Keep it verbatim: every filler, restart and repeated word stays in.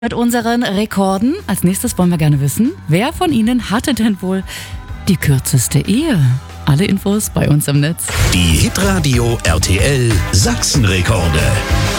Mit unseren Rekorden. Als nächstes wollen wir gerne wissen, wer von Ihnen hatte denn wohl die kürzeste Ehe? Alle Infos bei uns im Netz. Die Hitradio R T L Sachsenrekorde.